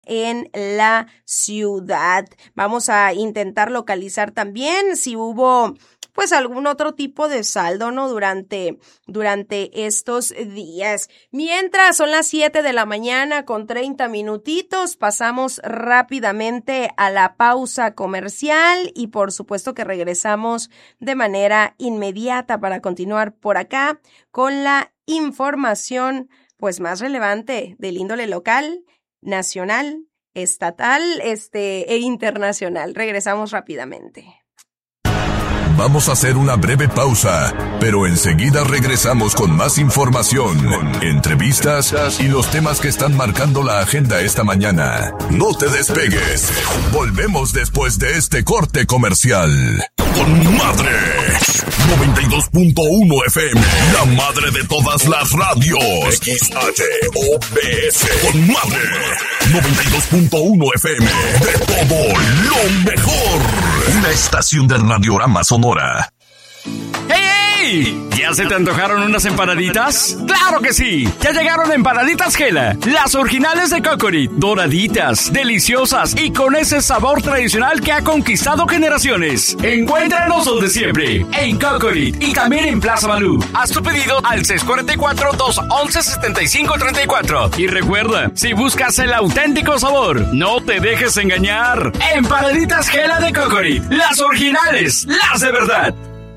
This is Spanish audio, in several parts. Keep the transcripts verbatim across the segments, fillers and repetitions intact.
en la ciudad. Vamos a intentar localizar también si hubo pues algún otro tipo de saldo, ¿no? Durante, durante estos días. Mientras son las siete de la mañana con treinta minutitos, pasamos rápidamente a la pausa comercial y por supuesto que regresamos de manera inmediata para continuar por acá con la información pues más relevante del índole local, nacional, estatal, este, e internacional. Regresamos rápidamente. Vamos a hacer una breve pausa, pero enseguida regresamos con más información, entrevistas y los temas que están marcando la agenda esta mañana. No te despegues. Volvemos después de este corte comercial. Con Madre noventa y dos punto uno F M, la madre de todas las radios. X H O P S. Con Madre noventa y dos punto uno F M, de todo lo mejor. Una estación de Radiorama Sonora. ¡Hey, hey! ¿Ya se te antojaron unas empanaditas? ¡Claro que sí! Ya llegaron Empanaditas Gela, las originales de Cocorit, doraditas, deliciosas y con ese sabor tradicional que ha conquistado generaciones. Encuéntranos donde siempre, en Cocorit y también en Plaza Malú. Haz tu pedido al seis cuatro cuatro, dos once, setenta y cinco treinta y cuatro. Y recuerda, si buscas el auténtico sabor, no te dejes engañar. Empanaditas Gela de Cocorit, las originales, las de verdad.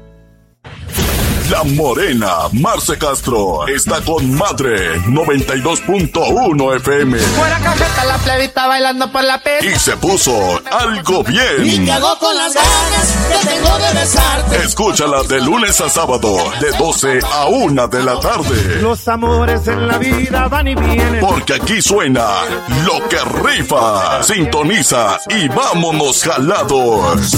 La morena Marce Castro está con Madre noventa y dos punto uno F M. Fuera cajeta la plebita bailando por la pista. Y se puso algo bien. Y te hago con las ganas que tengo de besarte. Escúchala de lunes a sábado, de doce a una de la tarde. Los amores en la vida van y vienen. Porque aquí suena lo que rifa. Sintoniza y vámonos jalados.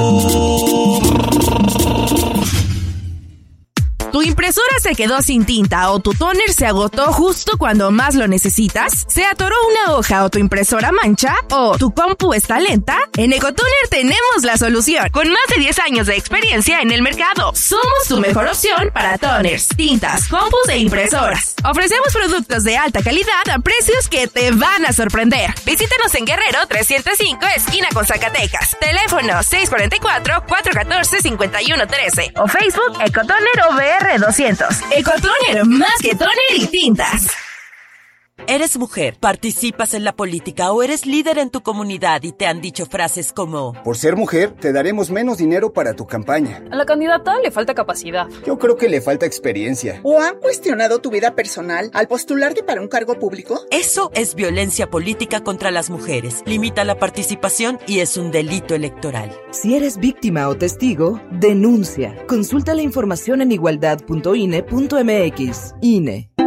¿Tu impresora se quedó sin tinta o tu tóner se agotó justo cuando más lo necesitas? ¿Se atoró una hoja o tu impresora mancha? ¿O tu compu está lenta? En Ecotoner tenemos la solución. Con más de diez años de experiencia en el mercado, somos tu mejor opción para toners, tintas, compus e impresoras. Ofrecemos productos de alta calidad a precios que te van a sorprender. Visítanos en Guerrero trescientos cinco, esquina con Zacatecas. Teléfono seis cuatro cuatro, cuatro uno cuatro, cinco uno uno tres o Facebook Ecotoner O V R doscientos. Ecotoner, más que toner y tintas. ¿Eres mujer, participas en la política o eres líder en tu comunidad y te han dicho frases como: por ser mujer, te daremos menos dinero para tu campaña? A la candidata le falta capacidad. Yo creo que le falta experiencia. ¿O han cuestionado tu vida personal al postularte para un cargo público? Eso es violencia política contra las mujeres. Limita la participación y es un delito electoral. Si eres víctima o testigo, denuncia. Consulta la información en igualdad punto I N E punto M X. I N E.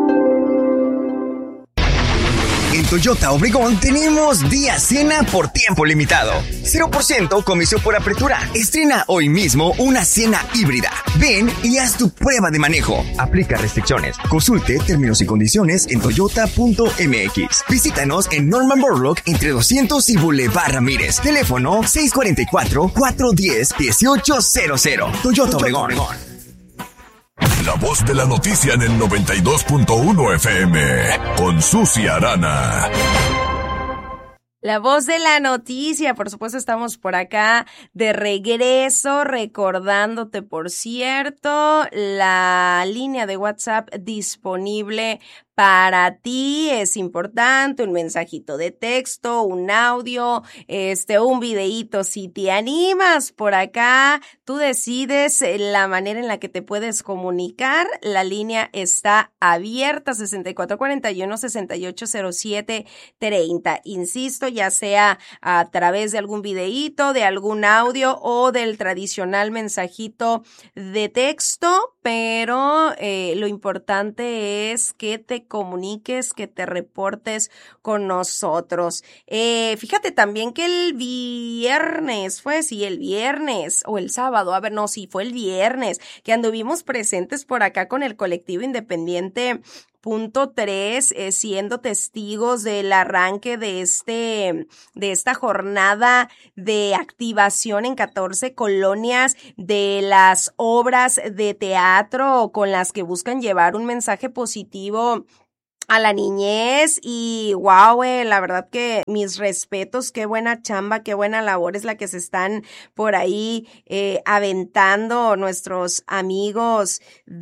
En Toyota Obregón tenemos día cena por tiempo limitado. cero por ciento comisión por apertura. Estrena hoy mismo una cena híbrida. Ven y haz tu prueba de manejo. Aplica restricciones. Consulte términos y condiciones en toyota punto M X. Visítanos en Norman Borlaug entre doscientos y Boulevard Ramírez. Teléfono seis cuatro cuatro, cuatro uno cero, uno ocho cero cero. Toyota Obregón. La voz de la noticia en el noventa y dos punto uno F M, con Susi Arana. La voz de la noticia, por supuesto estamos por acá de regreso, recordándote, por cierto, la línea de WhatsApp disponible para ti. Es importante un mensajito de texto, un audio, este, un videíto. Si te animas por acá, tú decides la manera en la que te puedes comunicar. La línea está abierta, sesenta y cuatro cuarenta y uno, sesenta y ocho cero siete treinta. Insisto, ya sea a través de algún videíto, de algún audio o del tradicional mensajito de texto, pero eh, lo importante es que te comuniques, que te reportes con nosotros. Eh, fíjate también que el viernes fue, sí, el viernes o el sábado, a ver, no, sí, fue el viernes que anduvimos presentes por acá con el colectivo independiente Punto tres, eh, siendo testigos del arranque de este, de esta jornada de activación en catorce colonias de las obras de teatro con las que buscan llevar un mensaje positivo a la niñez y wow, eh, la verdad que mis respetos, qué buena chamba, qué buena labor es la que se están por ahí eh, aventando nuestros amigos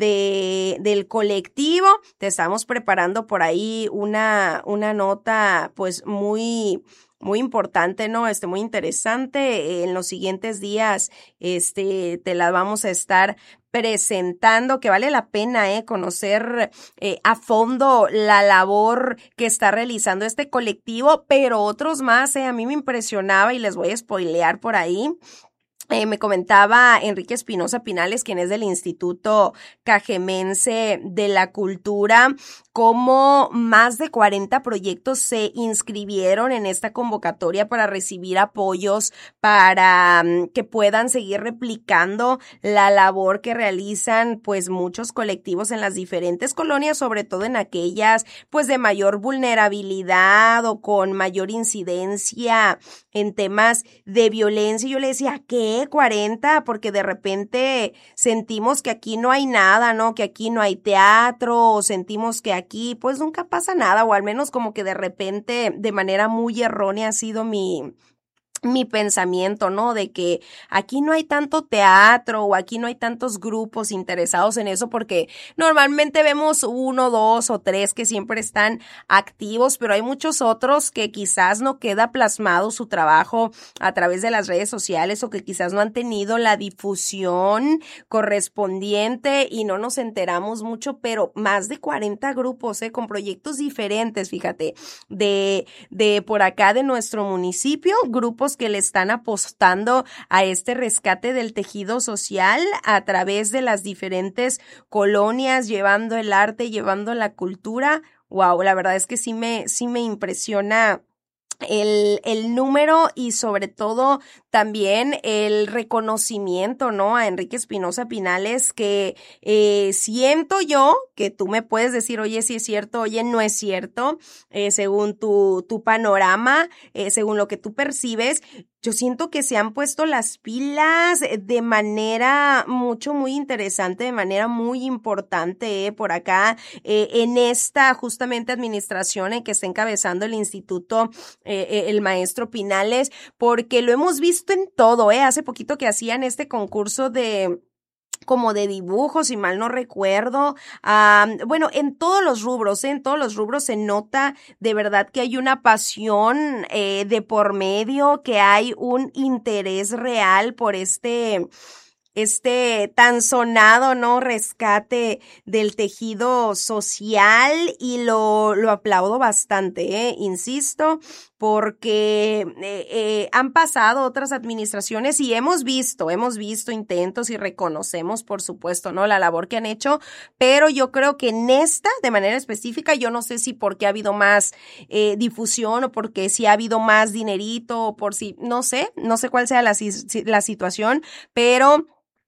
de del colectivo. Te estamos preparando por ahí una, una nota pues muy... muy importante, ¿no? Este, muy interesante. En los siguientes días, este, te la vamos a estar presentando, que vale la pena, eh, conocer eh, a fondo la labor que está realizando este colectivo, pero otros más, eh, a mí me impresionaba y les voy a spoilear por ahí. Eh, me comentaba Enrique Espinosa Pinales, quien es del Instituto Cajemense de la Cultura, cómo más de cuarenta proyectos se inscribieron en esta convocatoria para recibir apoyos para um, que puedan seguir replicando la labor que realizan pues muchos colectivos en las diferentes colonias, sobre todo en aquellas pues de mayor vulnerabilidad o con mayor incidencia en temas de violencia. Yo le decía, ¿qué? cuarenta, porque de repente sentimos que aquí no hay nada, ¿no? Que aquí no hay teatro, o sentimos que aquí pues nunca pasa nada, o al menos como que de repente de manera muy errónea ha sido mi... mi pensamiento, ¿no? De que aquí no hay tanto teatro o aquí no hay tantos grupos interesados en eso, porque normalmente vemos uno, dos o tres que siempre están activos, pero hay muchos otros que quizás no queda plasmado su trabajo a través de las redes sociales o que quizás no han tenido la difusión correspondiente y no nos enteramos mucho, pero más de cuarenta grupos, ¿eh? Con proyectos diferentes, fíjate, de, de por acá de nuestro municipio, grupos que le están apostando a este rescate del tejido social a través de las diferentes colonias, llevando el arte, llevando la cultura. Wow, la verdad es que sí me, sí me impresiona el, el número y sobre todo también el reconocimiento, ¿no? A Enrique Espinosa Pinales, que eh, siento yo que tú me puedes decir, oye, sí es cierto, oye, no es cierto, eh, según tu, tu panorama, eh, según lo que tú percibes. Yo siento que se han puesto las pilas de manera mucho, muy interesante, de manera muy importante, eh, por acá, eh, en esta justamente administración en que está encabezando el instituto, eh, el maestro Pinales, porque lo hemos visto en todo, eh, hace poquito que hacían este concurso de... como de dibujo, si mal no recuerdo, um, bueno, en todos los rubros, ¿eh? en todos los rubros se nota de verdad que hay una pasión eh, de por medio, que hay un interés real por este... este tan sonado, ¿no? Rescate del tejido social y lo, lo aplaudo bastante, ¿eh? Insisto, porque eh, eh, han pasado otras administraciones y hemos visto, hemos visto intentos y reconocemos, por supuesto, ¿no? La labor que han hecho, pero yo creo que en esta, de manera específica, yo no sé si porque ha habido más eh, difusión o porque si ha habido más dinerito o por si, no sé, no sé cuál sea la, la situación, pero...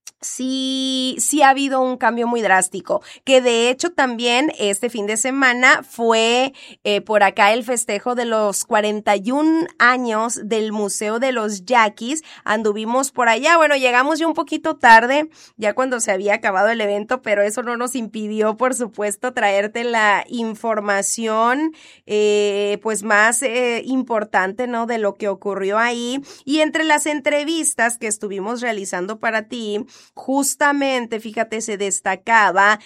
Sí, sí ha habido un cambio muy drástico, que de hecho también este fin de semana fue eh, por acá el festejo de los cuarenta y un años del Museo de los Yaquis. Anduvimos por allá, bueno, llegamos ya un poquito tarde, ya cuando se había acabado el evento, pero eso no nos impidió, por supuesto, traerte la información eh, pues más eh, importante, ¿no? De lo que ocurrió ahí. Y entre las entrevistas que estuvimos realizando para ti, justamente, fíjate, se destacaba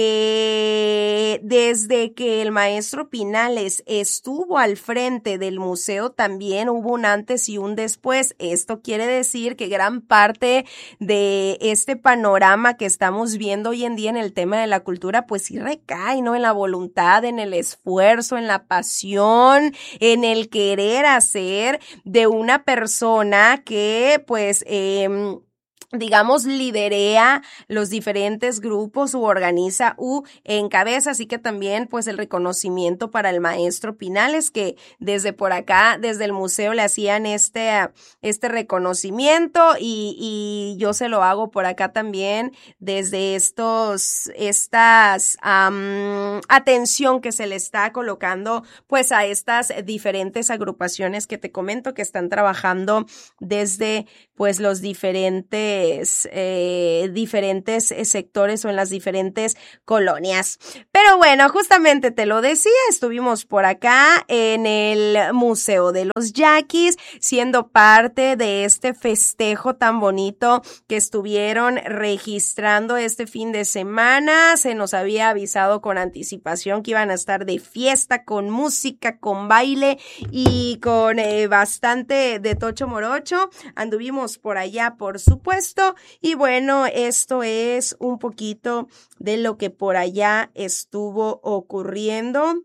que desde que el maestro Pinales estuvo al frente del museo también hubo un antes y un después. Esto quiere decir que gran parte de este panorama que estamos viendo hoy en día en el tema de la cultura, pues sí recae, ¿no? En la voluntad, en el esfuerzo, en la pasión, en el querer hacer de una persona que, pues, eh, digamos, liderea los diferentes grupos u organiza u encabeza, así que también pues el reconocimiento para el maestro Pinales, que desde por acá, desde el museo le hacían este, este reconocimiento y, y yo se lo hago por acá también desde estos, estas um, atención que se le está colocando pues a estas diferentes agrupaciones que te comento que están trabajando desde pues los diferentes pues eh, diferentes sectores o en las diferentes colonias. Pero bueno, justamente te lo decía, estuvimos por acá en el Museo de los Yaquis, siendo parte de este festejo tan bonito que estuvieron registrando este fin de semana. Se nos había avisado con anticipación que iban a estar de fiesta, con música, con baile y con eh, bastante de tocho morocho. Anduvimos por allá, por supuesto, y bueno, esto es un poquito de lo que por allá estuvo ocurriendo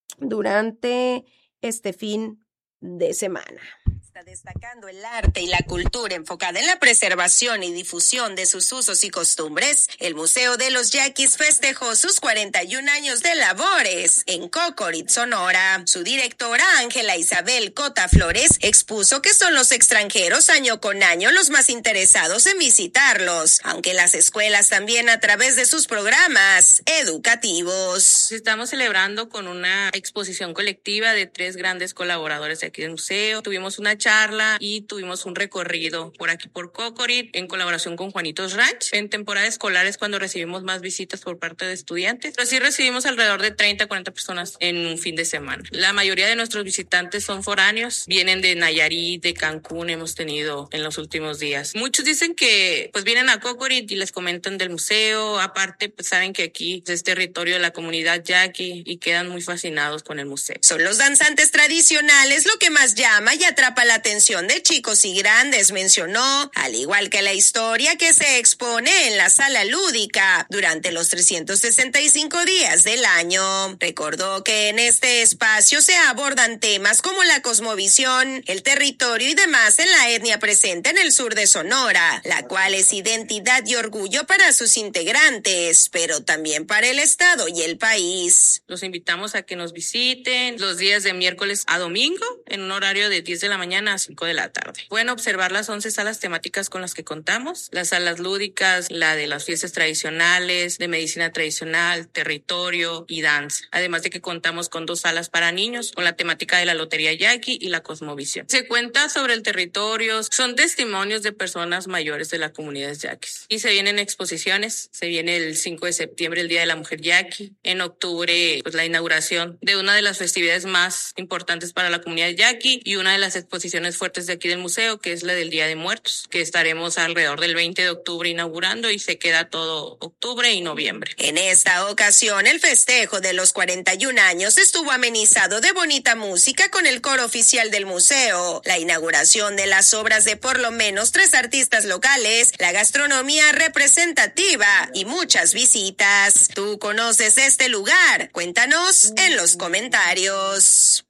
durante este fin de semana. Destacando el arte y la cultura enfocada en la preservación y difusión de sus usos y costumbres, el Museo de los Yaquis festejó sus cuarenta y un años de labores en Cocorit, Sonora. Su directora, Ángela Isabel Cota Flores, expuso que son los extranjeros año con año los más interesados en visitarlos, aunque las escuelas también a través de sus programas educativos. Estamos celebrando con una exposición colectiva de tres grandes colaboradores de aquí del museo. Tuvimos una charla y tuvimos un recorrido por aquí por Cocorit en colaboración con Juanitos Ranch. En temporada escolar es cuando recibimos más visitas por parte de estudiantes, pero sí recibimos alrededor de treinta a cuarenta personas en un fin de semana. La mayoría de nuestros visitantes son foráneos, vienen de Nayarit, de Cancún, hemos tenido en los últimos días. Muchos dicen que pues vienen a Cocorit y les comentan del museo, aparte pues saben que aquí es territorio de la comunidad yaqui y quedan muy fascinados con el museo. Son los danzantes tradicionales lo que más llama y atrapa la atención de chicos y grandes, mencionó, al igual que la historia que se expone en la sala lúdica durante los trescientos sesenta y cinco días del año. Recordó que en este espacio se abordan temas como la cosmovisión, el territorio y demás en la etnia presente en el sur de Sonora, la cual es identidad y orgullo para sus integrantes, pero también para el estado y el país. Los invitamos a que nos visiten los días de miércoles a domingo en un horario de diez de la mañana a cinco de la tarde. Pueden observar las once salas temáticas con las que contamos, las salas lúdicas, la de las fiestas tradicionales, de medicina tradicional, territorio y danza. Además de que contamos con dos salas para niños, con la temática de la lotería yaqui y la cosmovisión. Se cuenta sobre el territorio, son testimonios de personas mayores de la comunidad yaquis. Y se vienen exposiciones, se viene el cinco de septiembre, el Día de la Mujer Yaqui, en octubre pues la inauguración de una de las festividades más importantes para la comunidad yaqui y una de las exposiciones fuertes de aquí del museo, que es la del Día de Muertos, que estaremos alrededor del veinte de octubre inaugurando y se queda todo octubre y noviembre. En esta ocasión, el festejo de los cuarenta y un años estuvo amenizado de bonita música con el coro oficial del museo, la inauguración de las obras de por lo menos tres artistas locales, la gastronomía representativa y muchas visitas. ¿Tú conoces este lugar? Cuéntanos en los comentarios.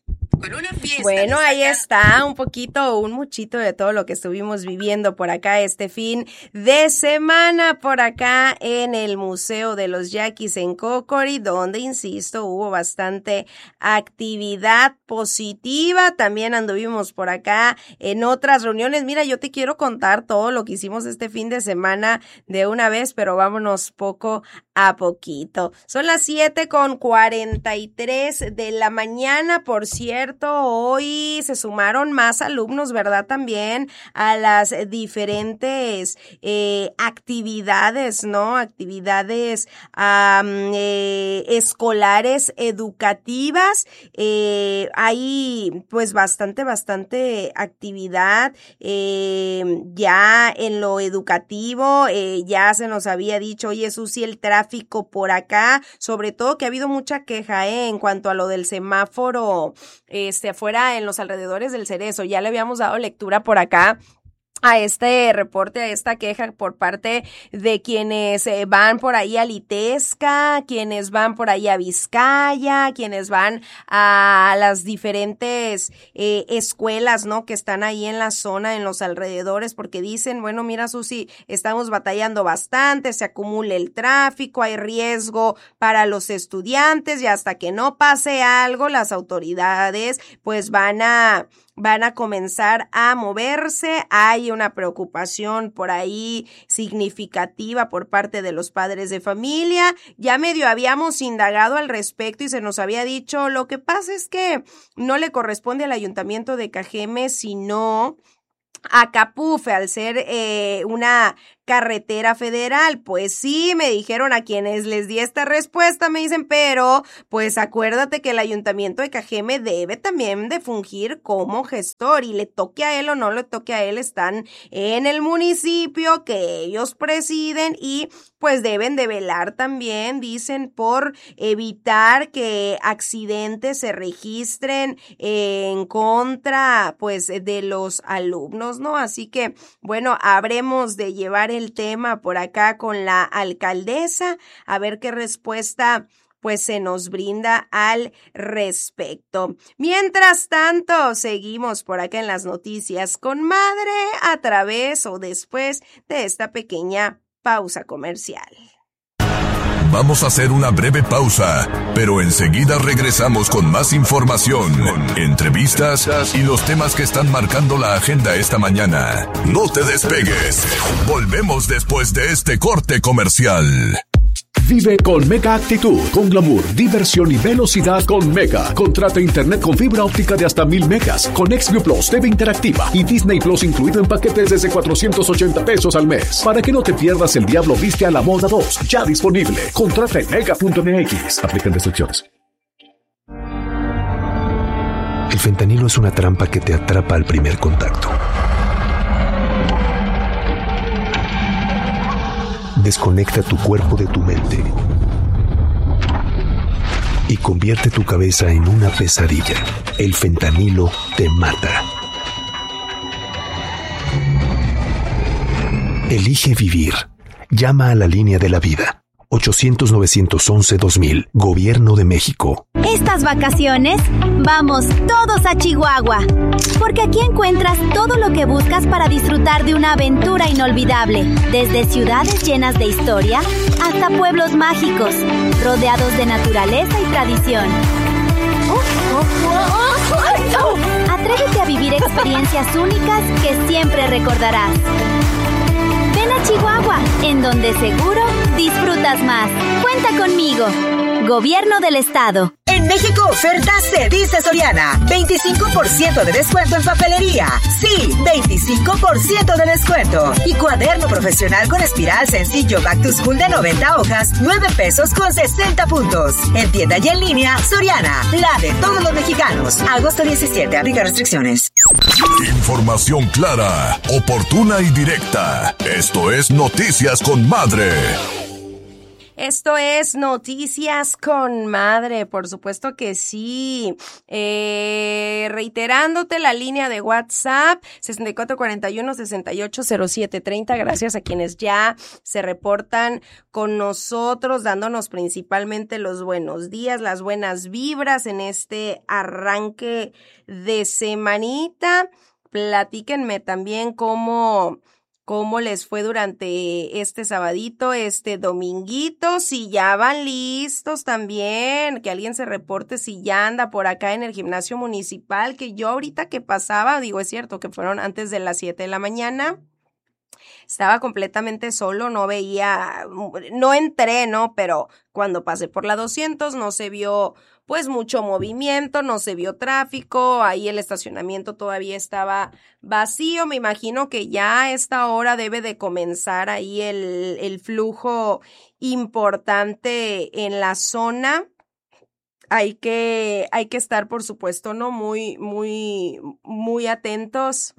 Bueno, ahí está un poquito, un muchito de todo lo que estuvimos viviendo por acá este fin de semana por acá en el Museo de los Yaquis en Cocorit, donde, insisto, hubo bastante actividad positiva. También anduvimos por acá en otras reuniones. Mira, yo te quiero contar todo lo que hicimos este fin de semana de una vez, pero vámonos poco a poquito. Son las siete con cuarenta y tres de la mañana, por cierto. Hoy se sumaron más alumnos, ¿verdad? También a las diferentes eh, actividades, ¿no? Actividades um, eh, escolares, educativas. Eh, hay pues bastante, bastante actividad eh, ya en lo educativo. Eh, ya se nos había dicho, oye, Susi, el tráfico por acá, sobre todo que ha habido mucha queja eh, en cuanto a lo del semáforo este afuera en los alrededores del Cerezo. Ya le habíamos dado lectura por acá a este reporte, a esta queja por parte de quienes eh, van por ahí a Litesca, quienes van por ahí a Vizcaya, quienes van a las diferentes eh, escuelas, ¿no? Que están ahí en la zona, en los alrededores, porque dicen, bueno, mira, Susi, estamos batallando bastante, se acumula el tráfico, hay riesgo para los estudiantes y hasta que no pase algo, las autoridades pues van a van a comenzar a moverse. Hay una preocupación por ahí significativa por parte de los padres de familia. Ya medio habíamos indagado al respecto y se nos había dicho, lo que pasa es que no le corresponde al Ayuntamiento de Cajeme, sino Acapulco, al ser eh, una carretera federal. Pues sí, me dijeron a quienes les di esta respuesta, me dicen, pero pues acuérdate que el ayuntamiento de Cajeme debe también de fungir como gestor y le toque a él o no le toque a él, están en el municipio que ellos presiden y pues deben de velar también, dicen, por evitar que accidentes se registren en contra pues de los alumnos, ¿no? Así que, bueno, habremos de llevar el tema por acá con la alcaldesa, a ver qué respuesta pues se nos brinda al respecto. Mientras tanto, seguimos por acá en las noticias con Madre a través o después de esta pequeña pausa comercial. Vamos a hacer una breve pausa, pero enseguida regresamos con más información, entrevistas y los temas que están marcando la agenda esta mañana. No te despegues. Volvemos después de este corte comercial. Vive con Mega Actitud, con glamour, diversión y velocidad con Mega. Contrata internet con fibra óptica de hasta mil megas, con Xview Plus, T V interactiva y Disney Plus incluido en paquetes desde cuatrocientos ochenta pesos al mes. Para que no te pierdas El Diablo Viste a la Moda dos, ya disponible. Contrata en mega punto m x. Aplican restricciones. El fentanilo es una trampa que te atrapa al primer contacto. Desconecta tu cuerpo de tu mente y convierte tu cabeza en una pesadilla. El fentanilo te mata. Elige vivir. Llama a la línea de la vida. ochocientos, novecientos once, dos mil. Gobierno de México. Estas vacaciones, vamos todos a Chihuahua, porque aquí encuentras todo lo que buscas para disfrutar de una aventura inolvidable, desde ciudades llenas de historia hasta pueblos mágicos, rodeados de naturaleza y tradición. Atrévete a vivir experiencias únicas que siempre recordarás. Ven a Chihuahua, en donde seguro disfrutas más. Cuenta conmigo. Gobierno del Estado. En México ofertas se dice Soriana. veinticinco por ciento de descuento en papelería. Sí, veinticinco por ciento de descuento. Y cuaderno profesional con espiral sencillo Back to School de noventa hojas, nueve pesos con sesenta puntos. En tienda y en línea, Soriana, la de todos los mexicanos. Agosto diecisiete, aplica restricciones. Información clara, oportuna y directa. Esto es Noticias con Madre. Esto es Noticias con Madre, por supuesto que sí. Eh, reiterándote la línea de WhatsApp, sesenta y cuatro cuarenta y uno, sesenta y ocho cero siete treinta. Gracias a quienes ya se reportan con nosotros, dándonos principalmente los buenos días, las buenas vibras en este arranque de semanita. Platíquenme también cómo... ¿Cómo les fue durante este sabadito, este dominguito? Si ya van listos también, que alguien se reporte si ya anda por acá en el gimnasio municipal, que yo ahorita que pasaba, digo, es cierto que fueron antes de las siete de la mañana, estaba completamente solo, no veía, no entré, ¿no? Pero cuando pasé por la doscientos no se vio pues mucho movimiento, no se vio tráfico, ahí el estacionamiento todavía estaba vacío, me imagino que ya a esta hora debe de comenzar ahí el, el flujo importante en la zona. Hay que, hay que estar, por supuesto, ¿no? Muy, muy, muy atentos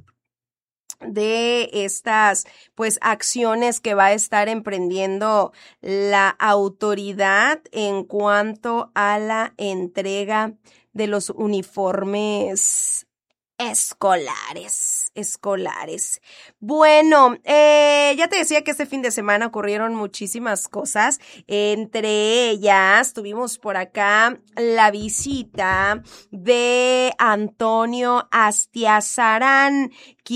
de estas pues acciones que va a estar emprendiendo la autoridad en cuanto a la entrega de los uniformes escolares, escolares. Bueno, eh, ya te decía que este fin de semana ocurrieron muchísimas cosas, entre ellas tuvimos por acá la visita de Antonio Astiazarán,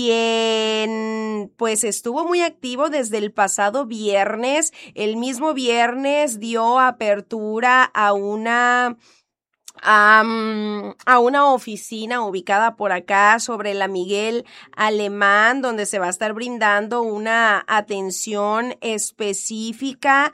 quien pues estuvo muy activo desde el pasado viernes. El mismo viernes dio apertura a una Um, a una oficina ubicada por acá sobre la Miguel Alemán, donde se va a estar brindando una atención específica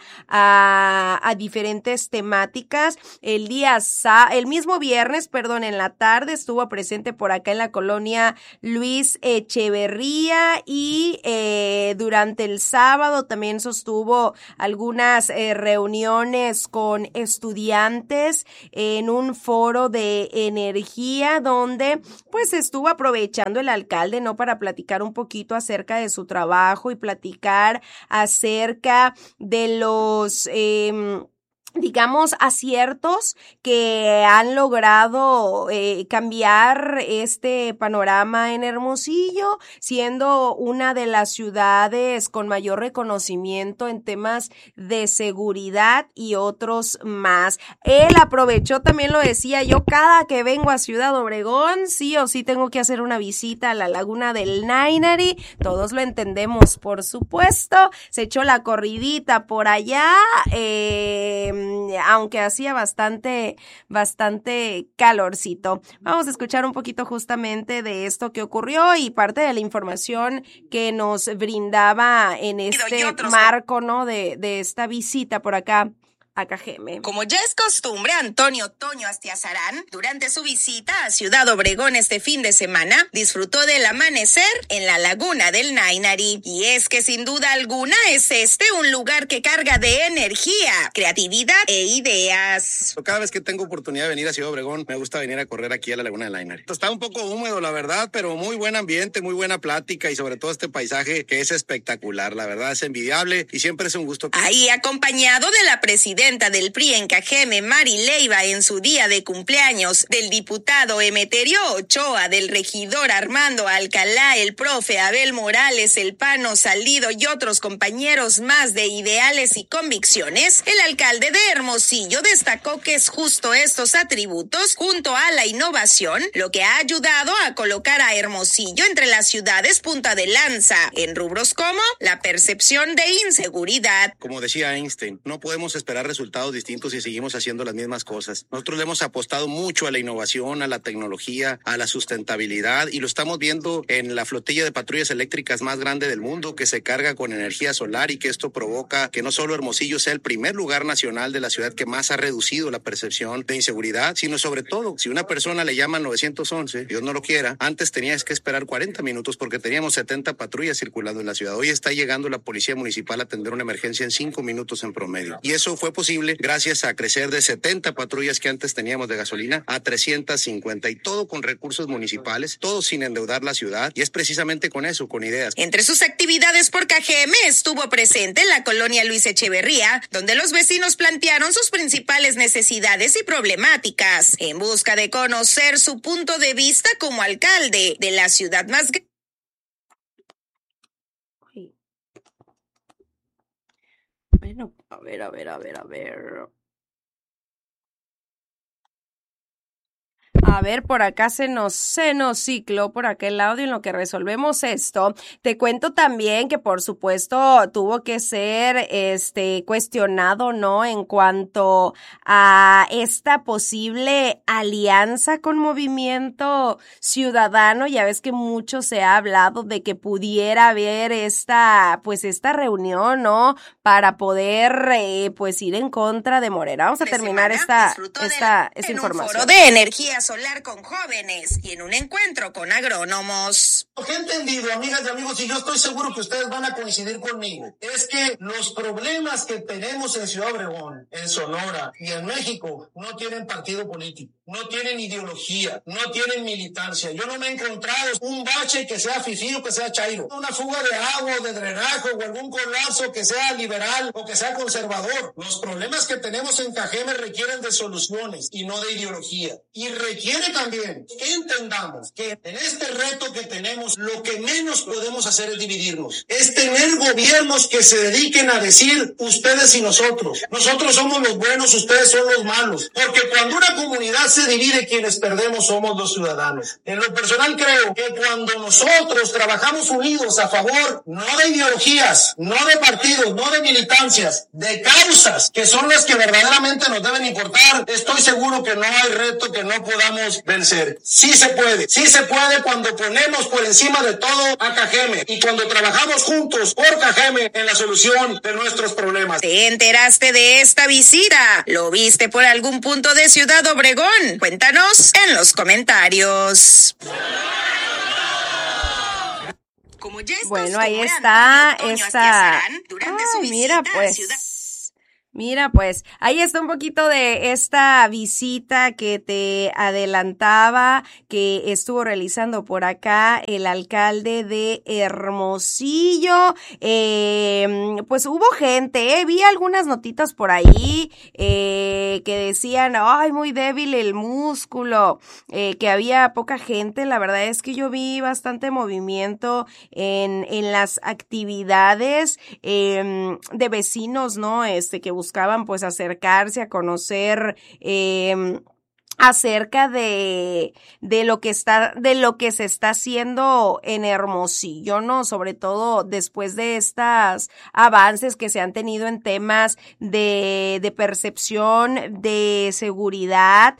a, a diferentes temáticas. El día, el mismo viernes, perdón, en la tarde estuvo presente por acá en la colonia Luis Echeverría y eh, durante el sábado también sostuvo algunas eh, reuniones con estudiantes en un foro de energía donde pues estuvo aprovechando el alcalde, ¿no? Para platicar un poquito acerca de su trabajo y platicar acerca de los eh, digamos, aciertos que han logrado eh, cambiar este panorama en Hermosillo, siendo una de las ciudades con mayor reconocimiento en temas de seguridad y otros más. Él aprovechó, también lo decía yo, cada que vengo a Ciudad Obregón, sí o sí tengo que hacer una visita a la laguna del Nainari, todos lo entendemos, por supuesto, se echó la corridita por allá, eh, aunque hacía bastante, bastante calorcito. Vamos a escuchar un poquito justamente de esto que ocurrió y parte de la información que nos brindaba en este marco, ¿no? De, de esta visita por acá a K G M. Como ya es costumbre, Antonio Toño Astiazarán, durante su visita a Ciudad Obregón este fin de semana, disfrutó del amanecer en la laguna del Nainari. Y es que sin duda alguna es este un lugar que carga de energía, creatividad e ideas. Cada vez que tengo oportunidad de venir a Ciudad Obregón, me gusta venir a correr aquí a la laguna del Nainari. Está un poco húmedo, la verdad, pero muy buen ambiente, muy buena plática y sobre todo este paisaje que es espectacular. La verdad es envidiable y siempre es un gusto. Ahí acompañado de la presidenta del P R I en K G M, Mari Leiva, en su día de cumpleaños, del diputado Emeterio Ochoa, del regidor Armando Alcalá, el profe Abel Morales, el Pano Salido y otros compañeros más de ideales y convicciones, el alcalde de Hermosillo destacó que es justo estos atributos, junto a la innovación, lo que ha ayudado a colocar a Hermosillo entre las ciudades punta de lanza, en rubros como la percepción de inseguridad. Como decía Einstein, no podemos esperar resultados distintos si seguimos haciendo las mismas cosas. Nosotros le hemos apostado mucho a la innovación, a la tecnología, a la sustentabilidad y lo estamos viendo en la flotilla de patrullas eléctricas más grande del mundo que se carga con energía solar y que esto provoca que no solo Hermosillo sea el primer lugar nacional de la ciudad que más ha reducido la percepción de inseguridad, sino sobre todo, si una persona le llama al nueve once, Dios no lo quiera, antes tenías que esperar cuarenta minutos porque teníamos setenta patrullas circulando en la ciudad. Hoy está llegando la policía municipal a atender una emergencia en cinco minutos en promedio. Y eso fue posible gracias a crecer de setenta patrullas que antes teníamos de gasolina a trescientas cincuenta y todo con recursos municipales, todo sin endeudar la ciudad y es precisamente con eso, con ideas. Entre sus actividades por K G M estuvo presente en la colonia Luis Echeverría, donde los vecinos plantearon sus principales necesidades y problemáticas en busca de conocer su punto de vista como alcalde de la ciudad más grande. Bueno, a ver, a ver, a ver, a ver. A ver, por acá se nos, se nos cicló por acá el audio en lo que resolvemos esto. Te cuento también que, por supuesto, tuvo que ser este cuestionado, ¿no? En cuanto a esta posible alianza con Movimiento Ciudadano. Ya ves que mucho se ha hablado de que pudiera haber esta, pues, esta reunión, ¿no? Para poder, eh, pues, ir en contra de Morena. Vamos a terminar esta, esta, esta información. En un foro de energía solar con jóvenes y en un encuentro con agrónomos. Lo que he entendido, amigas y amigos, y yo estoy seguro que ustedes van a coincidir conmigo, es que los problemas que tenemos en Ciudad Obregón, en Sonora y en México no tienen partido político, no tienen ideología, no tienen militancia. Yo no me he encontrado un bache que sea fifí o que sea chairo, una fuga de agua o de drenaje o algún colapso que sea liberal o que sea conservador. Los problemas que tenemos en K G M requieren de soluciones y no de ideología. Y requiere también que entendamos que en este reto que tenemos, lo que menos podemos hacer es dividirnos. Es tener gobiernos que se dediquen a decir ustedes y nosotros. Nosotros somos los buenos, ustedes son los malos. Porque cuando una comunidad se divide, quienes perdemos somos los ciudadanos. En lo personal creo que cuando nosotros trabajamos unidos a favor, no de ideologías, no de partidos, no de militancias, de causas, que son las que verdaderamente nos deben importar, estoy seguro que no hay reto que no podamos vencer. Sí se puede, sí se puede cuando ponemos por encima de todo a Cajeme y cuando trabajamos juntos por Cajeme en la solución de nuestros problemas. ¿Te enteraste de esta visita? ¿Lo viste por algún punto de Ciudad Obregón? Cuéntanos en los comentarios. Como ya bueno, ahí está esta. Ay, mira, pues. Mira, pues, ahí está un poquito de esta visita que te adelantaba, que estuvo realizando por acá el alcalde de Hermosillo. Eh, pues hubo gente, eh, vi algunas notitas por ahí, eh, que decían, ay, muy débil el músculo, eh, que había poca gente. La verdad es que yo vi bastante movimiento en, en las actividades, eh, de vecinos, ¿no? Este, que buscaban pues acercarse a conocer eh, acerca de de lo que está de lo que se está haciendo en Hermosillo, ¿no? Sobre todo después de estos avances que se han tenido en temas de de percepción de seguridad,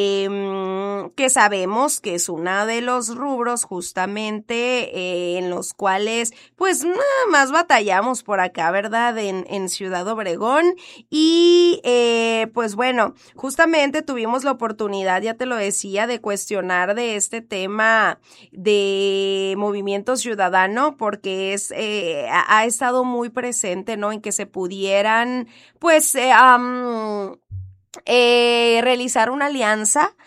eh, que sabemos que es uno de los rubros justamente eh, en los cuales pues nada más batallamos por acá, ¿verdad? En en Ciudad Obregón y eh, pues bueno, justamente tuvimos la oportunidad, ya te lo decía, de cuestionar de este tema de movimiento ciudadano, porque es eh, ha, ha estado muy presente, ¿no? En que se pudieran, pues, eh, um, eh, realizar una alianza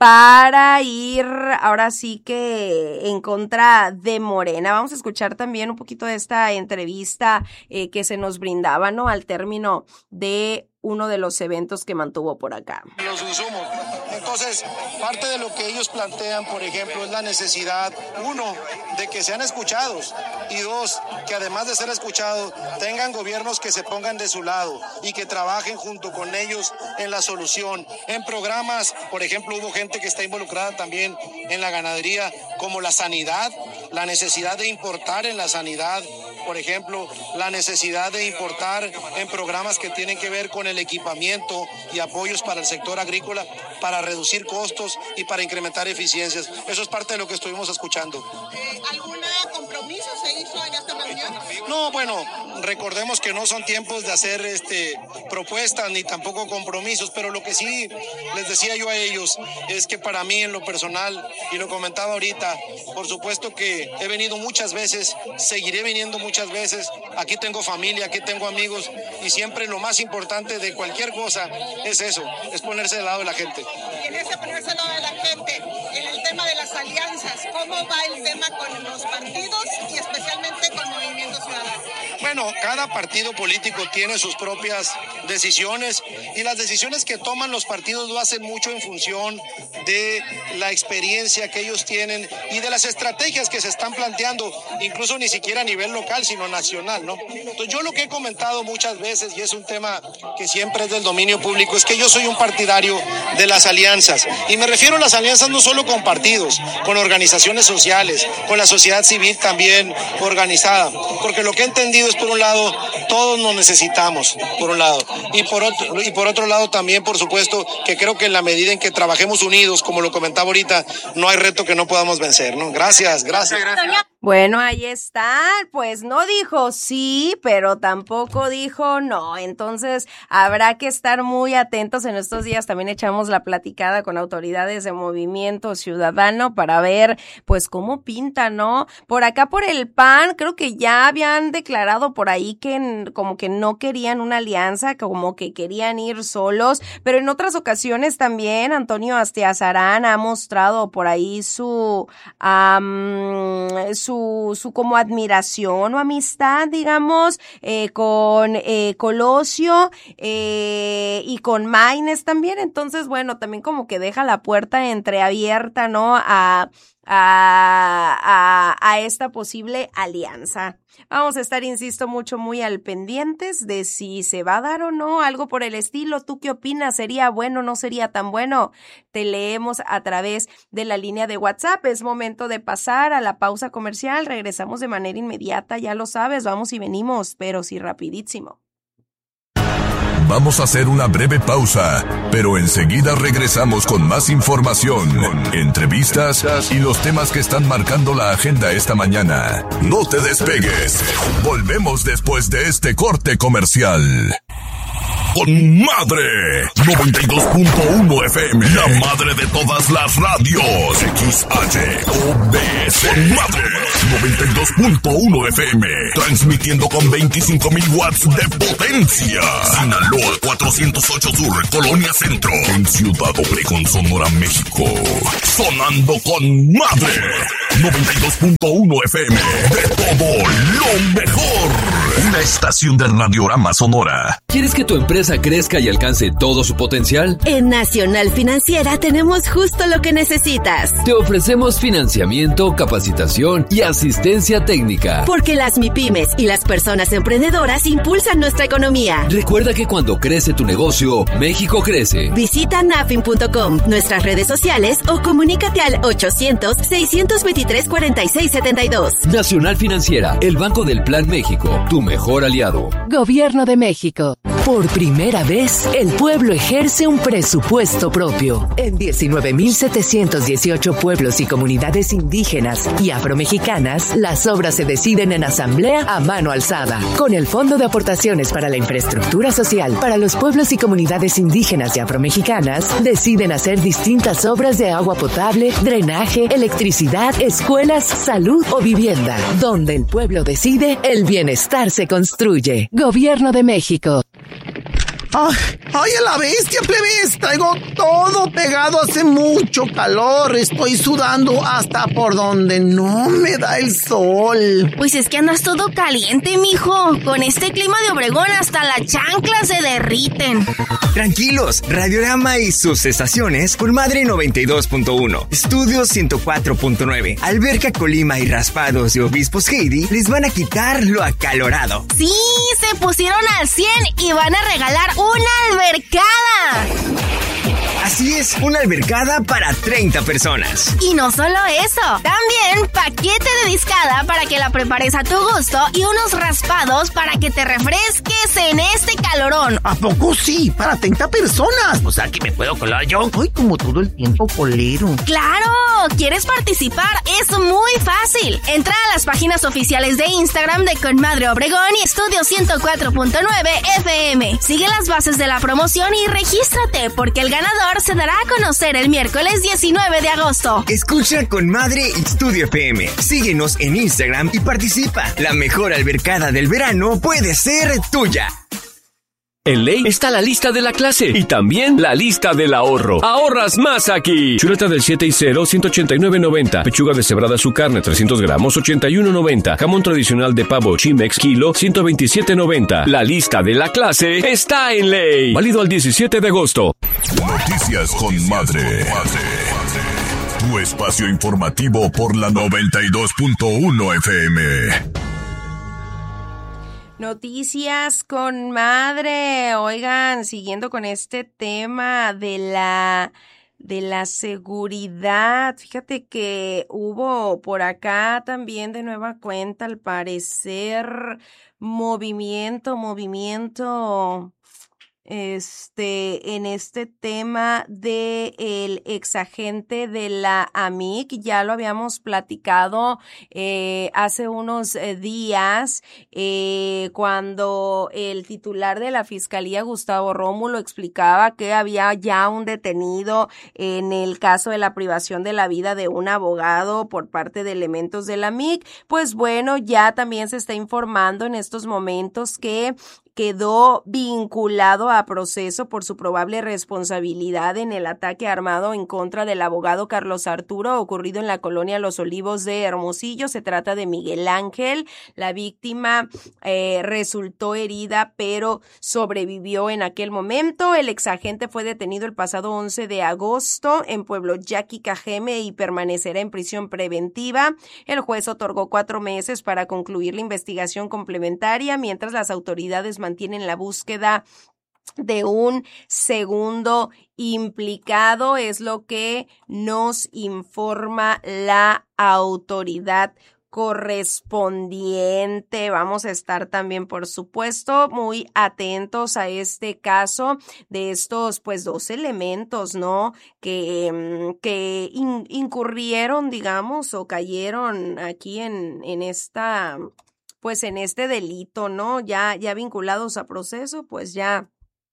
para ir ahora sí que en contra de Morena. Vamos a escuchar también un poquito de esta entrevista eh, que se nos brindaba, ¿no? Al término de uno de los eventos que mantuvo por acá. Los insumos. Entonces, parte de lo que ellos plantean, por ejemplo, es la necesidad, uno, de que sean escuchados y dos, que además de ser escuchados, tengan gobiernos que se pongan de su lado y que trabajen junto con ellos en la solución, en programas. Por ejemplo, hubo gente que está involucrada también en la ganadería, como la sanidad, la necesidad de importar en la sanidad, por ejemplo, la necesidad de importar en programas que tienen que ver con el equipamiento y apoyos para el sector agrícola, para reducir costos y para incrementar eficiencias. Eso es parte de lo que estuvimos escuchando. Eh, ¿Algún compromiso se hizo en esta reunión? No, bueno, recordemos que no son tiempos de hacer este, propuestas ni tampoco compromisos, pero lo que sí les decía yo a ellos es que para mí en lo personal, y lo comentaba ahorita, por supuesto que he venido muchas veces, seguiré viniendo muchas veces, aquí tengo familia, aquí tengo amigos, y siempre lo más importante de cualquier cosa es eso, es ponerse del lado de la gente. Y en ese ponerse del lado de la gente, en el tema de las alianzas, ¿cómo va el tema con los partidos y especialmente con Movimiento Ciudadano? Bueno, cada partido político tiene sus propias decisiones y las decisiones que toman los partidos lo hacen mucho en función de la experiencia que ellos tienen y de las estrategias que se están planteando, incluso ni siquiera a nivel local, sino nacional, ¿no? Entonces yo lo que he comentado muchas veces, y es un tema que siempre es del dominio público, es que yo soy un partidario de las alianzas, y me refiero a las alianzas no solo con partidos, con organizaciones sociales, con la sociedad civil también organizada, porque lo que he entendido es, por un lado, todos nos necesitamos, por un lado, y por otro, y por otro lado también, por supuesto, que creo que en la medida en que trabajemos unidos, como lo comentaba ahorita, no hay reto que no podamos vencer, ¿no? Gracias, gracias. Bueno, ahí está, pues no dijo sí, pero tampoco dijo no, entonces habrá que estar muy atentos. En estos días también echamos la platicada con autoridades de Movimiento Ciudadano para ver pues cómo pinta, ¿no? Por acá por el P A N creo que ya habían declarado por ahí que como que no querían una alianza, como que querían ir solos, pero en otras ocasiones también Antonio Astiazarán ha mostrado por ahí su um, su Su, su como admiración o amistad, digamos, eh, con eh, Colosio eh, y con Maynes también. Entonces, bueno, también como que deja la puerta entreabierta, ¿no? A A, a, a esta posible alianza. Vamos a estar, insisto, mucho, muy al pendientes de si se va a dar o no, algo por el estilo. ¿Tú qué opinas? ¿Sería bueno o no sería tan bueno? Te leemos a través de la línea de WhatsApp. Es momento de pasar a la pausa comercial. Regresamos de manera inmediata, ya lo sabes, vamos y venimos, pero sí rapidísimo. Vamos a hacer una breve pausa, pero enseguida regresamos con más información, entrevistas y los temas que están marcando la agenda esta mañana. No te despegues. Volvemos después de este corte comercial. Con Madre noventa y dos punto uno F M, la madre de todas las radios. X H O B C. Con Madre noventa y dos punto uno F M, transmitiendo con veinticinco mil watts de potencia. Sinaloa cuatrocientos ocho Sur, Colonia Centro, en Ciudad Obregón, Sonora, México. Sonando con Madre noventa y dos punto uno F M, de todo lo mejor. Una estación de Radiorama Sonora. ¿Quieres que tu empresa crezca y alcance todo su potencial? En Nacional Financiera tenemos justo lo que necesitas. Te ofrecemos financiamiento, capacitación y asistencia técnica. Porque las MIPYMES y las personas emprendedoras impulsan nuestra economía. Recuerda que cuando crece tu negocio, México crece. Visita nafin punto com, nuestras redes sociales o comunícate al ochocientos, seiscientos veintitrés, cuarenta y seis setenta y dos. Nacional Financiera, el Banco del Plan México, tu mejor aliado. Gobierno de México. Por primera vez, el pueblo ejerce un presupuesto propio. En diecinueve mil setecientos dieciocho pueblos y comunidades indígenas y afromexicanas, las obras se deciden en asamblea a mano alzada. Con el Fondo de Aportaciones para la Infraestructura Social para los pueblos y comunidades indígenas y afromexicanas, deciden hacer distintas obras de agua potable, drenaje, electricidad, escuelas, salud o vivienda. Donde el pueblo decide, el bienestar se construye. Gobierno de México. ¡Ay, ay, a la bestia, plebes! Traigo todo pegado, hace mucho calor. Estoy sudando hasta por donde no me da el sol. Pues es que andas todo caliente, mijo. Con este clima de Obregón hasta las chanclas se derriten. Tranquilos, Radiorama y sus estaciones por Madre noventa y dos punto uno, Estudio ciento cuatro punto nueve, Alberca Colima y Raspados de Obispos Heidi les van a quitar lo acalorado. Sí, se pusieron al cien y van a regalar una albercada. Así es, una albercada para treinta personas. Y no solo eso, también paquete de discada para que la prepares a tu gusto y unos raspados para que te refresques en este calorón. ¿A poco sí? Para treinta personas. O sea que me puedo colar yo. Ay, como todo el tiempo colero. ¡Claro! ¿Quieres participar? Es muy fácil. Entra a las páginas oficiales de Instagram de Conmadre Obregón y Estudio ciento cuatro punto nueve F M. Sigue las bases de la promoción y regístrate, porque el ganador se dará a conocer el miércoles diecinueve de agosto. Escucha Con Madre y Estudio F M. Síguenos en Instagram y participa. La mejor albercada del verano puede ser tuya. En Ley está la lista de la clase y también la lista del ahorro. Ahorras más aquí. Chuleta del siete y cero, ciento ochenta y nueve noventa. Pechuga deshebrada su carne, trescientos gramos, ochenta y uno noventa. Jamón tradicional de pavo Chimex, kilo, ciento veintisiete noventa. La lista de la clase está en Ley. Válido al diecisiete de agosto. Noticias con Madre. Tu espacio informativo por la noventa y dos punto uno F M. Noticias con Madre. Oigan, siguiendo con este tema de la de la seguridad, fíjate que hubo por acá también de nueva cuenta, al parecer, movimiento, movimiento este en este tema de el exagente de la A M I C. Ya lo habíamos platicado eh, hace unos eh, días eh, cuando el titular de la Fiscalía, Gustavo Rómulo, explicaba que había ya un detenido en el caso de la privación de la vida de un abogado por parte de elementos de la A M I C. Pues bueno, ya también se está informando en estos momentos que quedó vinculado a proceso por su probable responsabilidad en el ataque armado en contra del abogado Carlos Arturo ocurrido en la colonia Los Olivos de Hermosillo. Se trata de Miguel Ángel. La víctima eh, resultó herida, pero sobrevivió en aquel momento. El exagente fue detenido el pasado once de agosto en Pueblo Yaqui, Cajeme, y permanecerá en prisión preventiva. El juez otorgó cuatro meses para concluir la investigación complementaria, mientras las autoridades mantienen la búsqueda de un segundo implicado, es lo que nos informa la autoridad correspondiente. Vamos a estar también, por supuesto, muy atentos a este caso de estos, pues, dos elementos, ¿no? Que, que in, incurrieron, digamos, o cayeron aquí en, en esta, pues, en este delito, ¿no? Ya, ya vinculados a proceso, pues ya,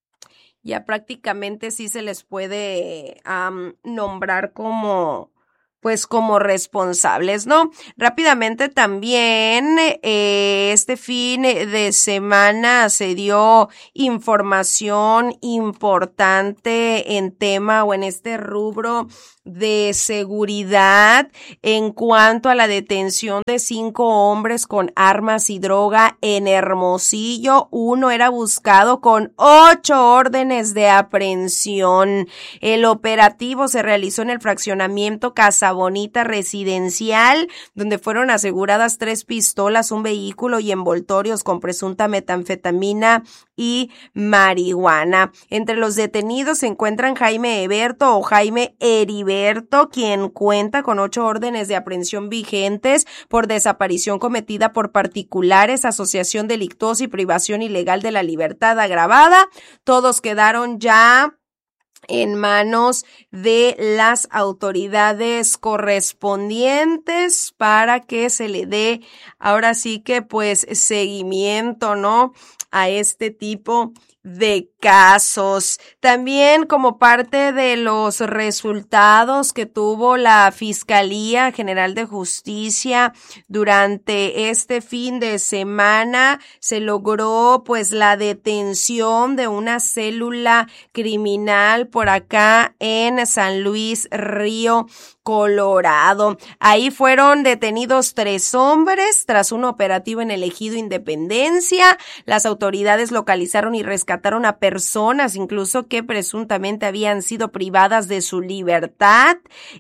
ya prácticamente sí se les puede um, nombrar como, pues como responsables, ¿no? Rápidamente también eh, este fin de semana se dio información importante en tema o en este rubro de seguridad en cuanto a la detención de cinco hombres con armas y droga en Hermosillo. Uno era buscado con ocho órdenes de aprehensión. El operativo se realizó en el fraccionamiento Casa Bonita Residencial, donde fueron aseguradas tres pistolas, un vehículo y envoltorios con presunta metanfetamina y marihuana. Entre los detenidos se encuentran Jaime Eberto o Jaime Heriberto, quien cuenta con ocho órdenes de aprehensión vigentes por desaparición cometida por particulares, asociación delictuosa y privación ilegal de la libertad agravada. Todos quedaron ya en manos de las autoridades correspondientes para que se le dé ahora sí que pues seguimiento, ¿no? A este tipo de casos. También como parte de los resultados que tuvo la Fiscalía General de Justicia durante este fin de semana, se logró pues la detención de una célula criminal por acá en San Luis Río Colorado. Ahí fueron detenidos tres hombres tras un operativo en el ejido Independencia. Las autoridades localizaron y rescataron a personas, incluso que presuntamente habían sido privadas de su libertad,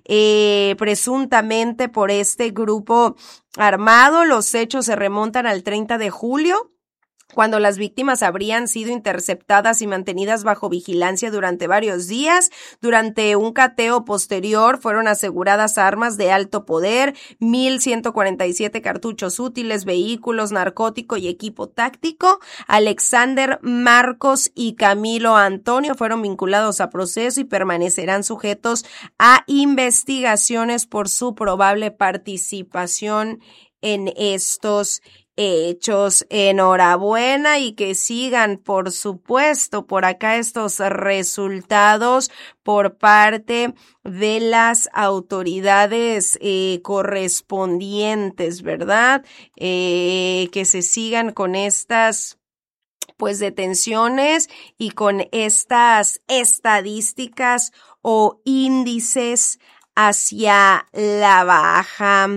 eh, presuntamente por este grupo armado. Los hechos se remontan al treinta de julio. Cuando las víctimas habrían sido interceptadas y mantenidas bajo vigilancia durante varios días. Durante un cateo posterior fueron aseguradas armas de alto poder, mil ciento cuarenta y siete cartuchos útiles, vehículos, narcótico y equipo táctico. Alexander, Marcos y Camilo Antonio fueron vinculados a proceso y permanecerán sujetos a investigaciones por su probable participación en estos hechos. Enhorabuena y que sigan, por supuesto, por acá estos resultados por parte de las autoridades eh, correspondientes, ¿verdad? Eh, que se sigan con estas pues detenciones y con estas estadísticas o índices hacia la baja.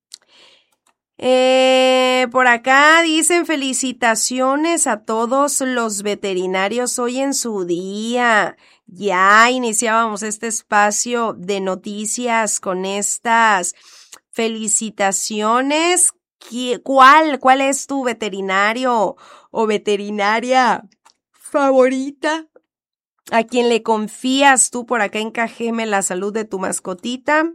Eh, por acá dicen felicitaciones a todos los veterinarios hoy en su día. Ya iniciábamos este espacio de noticias con estas felicitaciones. ¿Cuál, cuál es tu veterinario o veterinaria favorita? ¿A quién le confías tú por acá en Cajeme la salud de tu mascotita?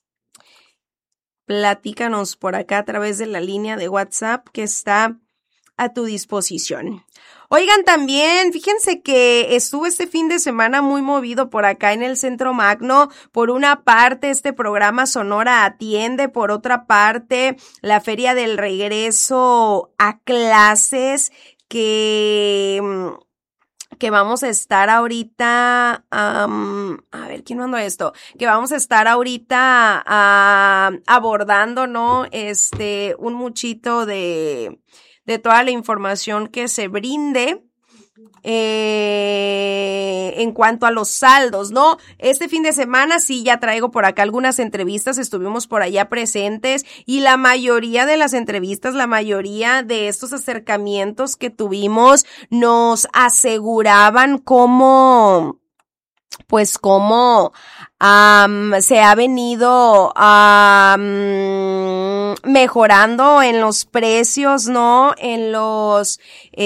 Platícanos por acá a través de la línea de WhatsApp que está a tu disposición. Oigan, también, fíjense que estuvo este fin de semana muy movido por acá en el Centro Magno. Por una parte, este programa Sonora Atiende. Por otra parte, la Feria del Regreso a Clases que... que vamos a estar ahorita, um, a ver, ¿quién mandó esto? Que vamos a estar ahorita uh, abordando, ¿no? Este, un muchito de, de toda la información que se brinde Eh, en cuanto a los saldos, ¿no? Este fin de semana sí ya traigo por acá algunas entrevistas, estuvimos por allá presentes y la mayoría de las entrevistas, la mayoría de estos acercamientos que tuvimos nos aseguraban cómo, pues cómo um, se ha venido um, mejorando en los precios, ¿no? En los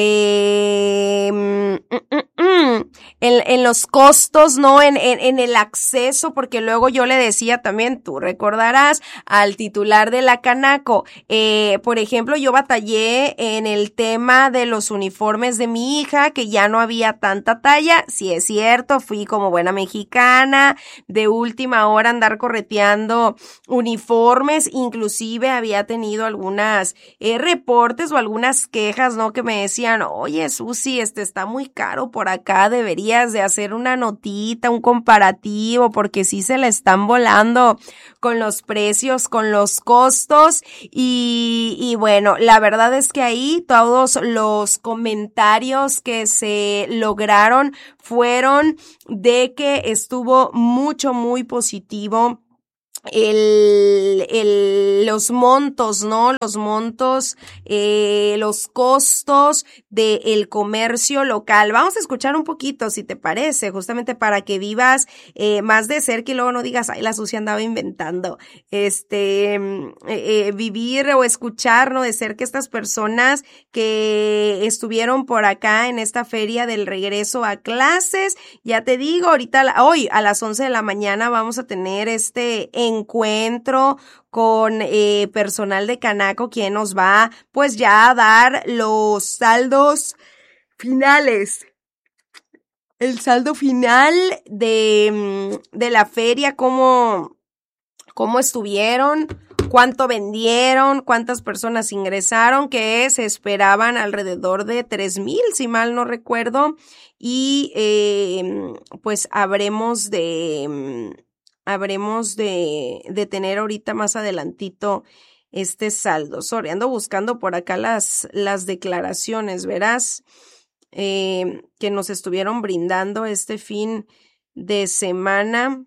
eh, mm, mm, mm, en, en los costos, ¿no? En, en, en el acceso, porque luego yo le decía también, tú recordarás, al titular de la Canaco, eh, por ejemplo, yo batallé en el tema de los uniformes de mi hija, que ya no había tanta talla, sí es cierto, fui como buena mexicana, de última hora andar correteando uniformes, inclusive había tenido algunas eh, reportes o algunas quejas, ¿no? Que me decían, oye, Susi, este está muy caro por acá, deberías de hacer una notita, un comparativo, porque sí se le están volando con los precios, con los costos, y, y bueno, la verdad es que ahí todos los comentarios que se lograron fueron de que estuvo mucho, muy positivo el, el, los montos, ¿no? Los montos, eh, los costos del comercio local. Vamos a escuchar un poquito, si te parece, justamente para que vivas eh, más de cerca y luego no digas, ay, la Susi andaba inventando. Este, eh, eh, vivir o escuchar, ¿no? De cerca estas personas que estuvieron por acá en esta feria del regreso a clases. Ya te digo, ahorita, hoy a las once de la mañana vamos a tener este encuentro con eh, personal de Canaco, quien nos va pues ya a dar los saldos finales, el saldo final de, de la feria, cómo, cómo estuvieron, cuánto vendieron, cuántas personas ingresaron, que se esperaban alrededor de tres mil, si mal no recuerdo, y eh, pues habremos de... habremos de, de tener ahorita más adelantito este saldo. Sorry, ando buscando por acá las, las declaraciones, verás, eh, que nos estuvieron brindando este fin de semana.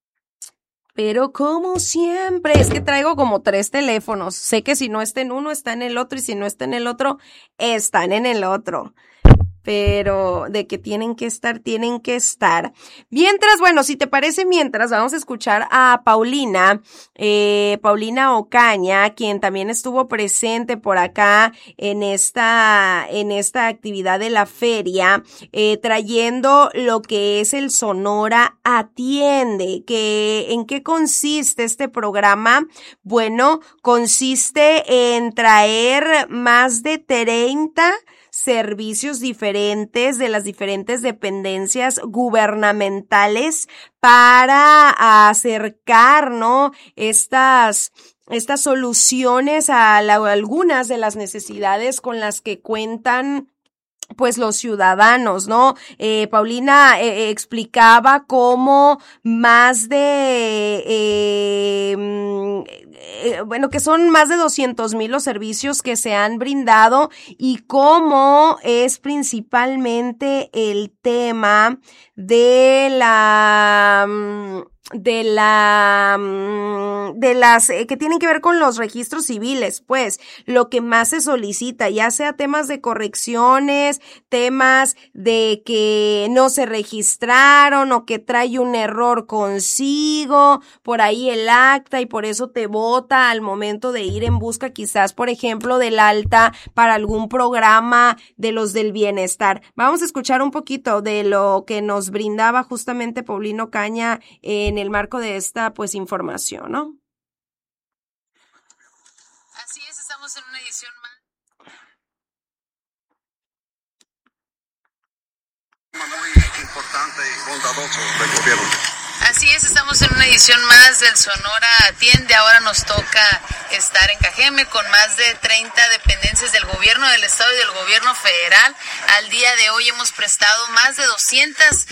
Pero como siempre, es que traigo como tres teléfonos. Sé que si no está en uno, está en el otro, y si no está en el otro, están en el otro. Pero de que tienen que estar, tienen que estar. Mientras, bueno, si te parece, mientras vamos a escuchar a Paulina, eh, Paulina Ocaña, quien también estuvo presente por acá en esta, en esta actividad de la feria, eh, trayendo lo que es el Sonora Atiende. Que, ¿en qué consiste este programa? Bueno, consiste en traer más de treinta servicios diferentes de las diferentes dependencias gubernamentales para acercar, ¿no? Estas estas soluciones a, la, a algunas de las necesidades con las que cuentan pues los ciudadanos, ¿no? Eh, Paulina eh, explicaba cómo más de, eh, eh, bueno, que son más de doscientos mil los servicios que se han brindado y cómo es principalmente el tema de la... de la de las eh, que tienen que ver con los registros civiles, pues lo que más se solicita, ya sea temas de correcciones, temas de que no se registraron o que trae un error consigo, por ahí el acta, y por eso te bota al momento de ir en busca quizás, por ejemplo, del alta para algún programa de los del bienestar. Vamos a escuchar un poquito de lo que nos brindaba justamente Paulina Ocaña en el marco de esta pues información, ¿no? Así es, estamos en una edición más. Muy importante y bondadoso del gobierno. Así es, estamos en una edición más del Sonora Atiende. Ahora nos toca estar en Cajeme con más de treinta dependencias del gobierno del estado y del gobierno federal. Al día de hoy hemos prestado más de doscientas